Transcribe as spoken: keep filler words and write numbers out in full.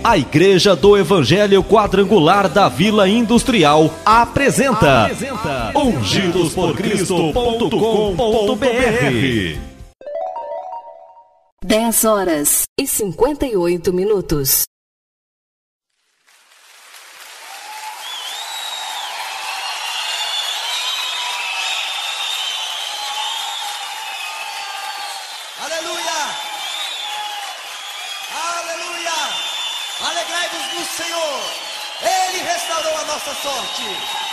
A Igreja do Evangelho Quadrangular da Vila Industrial apresenta, apresenta ungidos por cristo ponto com ponto br. dez horas e cinquenta e oito minutos. Aleluia! Aleluia! Alegrai-vos no Senhor! Ele restaurou a nossa sorte.